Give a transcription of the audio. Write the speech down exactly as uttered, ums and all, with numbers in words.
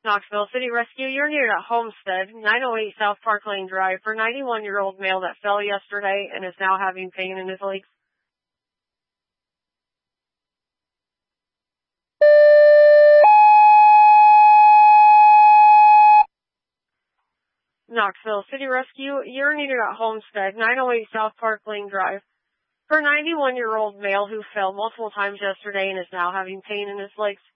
Knoxville City Rescue, you're near at Homestead, nine oh eight South Park Lane Drive, for ninety-one-year-old male that fell yesterday and is now having pain in his legs. Knoxville City Rescue, you're needed at Homestead, nine oh eight South Park Lane Drive, for ninety-one-year-old male who fell multiple times yesterday and is now having pain in his legs.